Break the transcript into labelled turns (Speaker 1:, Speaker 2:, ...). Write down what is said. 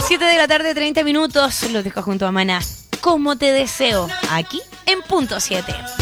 Speaker 1: 7 de la tarde, 30 minutos. Los dejo junto a Maná. Como te deseo, aquí en Punto 7.